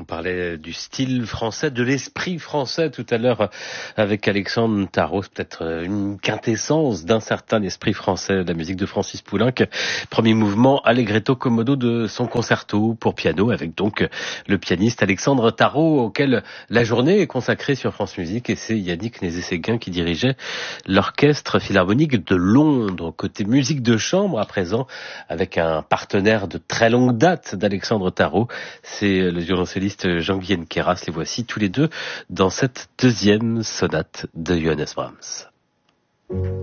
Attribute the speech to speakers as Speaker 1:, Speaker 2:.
Speaker 1: parlait du style français, de l'esprit français tout à l'heure avec Alexandre Tarot, peut-être une quintessence d'un certain esprit français, la musique de Francis Poulenc. Premier mouvement, Allegretto Commodo de son concerto pour piano, avec donc le pianiste Alexandre Tarot, auquel la journée est consacrée sur France Musique, et c'est Yannick Nézet-Séguin qui dirigeait l'Orchestre Philharmonique de Londres. Côté musique de chambre à présent, avec un partenaire de très longue date d'Alexandre Tarot, c'est le violoncelliste Jean-Guyen Queyras. Les voici tous les deux dans cette deuxième sonate de Johannes Brahms.